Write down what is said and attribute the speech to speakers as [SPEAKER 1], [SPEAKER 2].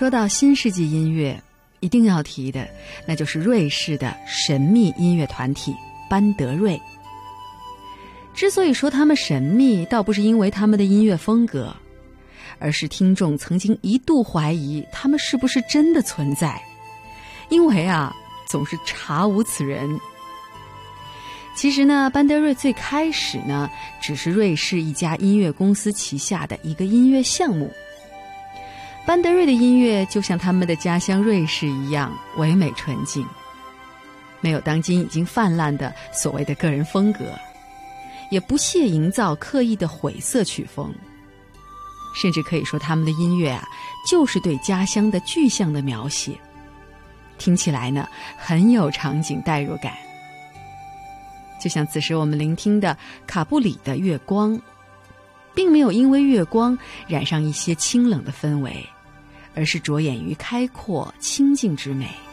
[SPEAKER 1] 说到新世纪音乐，一定要提的那就是瑞士的神秘音乐团体班德瑞。之所以说他们神秘，倒不是因为他们的音乐风格，而是听众曾经一度怀疑他们是不是真的存在，因为总是查无此人。其实呢，班德瑞最开始呢，只是瑞士一家音乐公司旗下的一个音乐项目。班德瑞的音乐就像他们的家乡瑞士一样唯美纯净，没有当今已经泛滥的所谓的个人风格，也不屑营造刻意的晦涩曲风，甚至可以说他们的音乐就是对家乡的具象的描写，听起来呢很有场景代入感。就像此时我们聆听的卡布里的月光，并没有因为月光染上一些清冷的氛围，而是着眼于开阔清静之美。